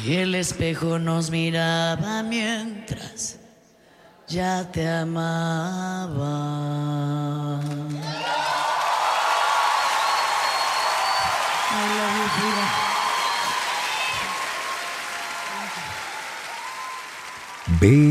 Y el espejo nos miraba mientras ya te amaba. I love you, Frida. Ve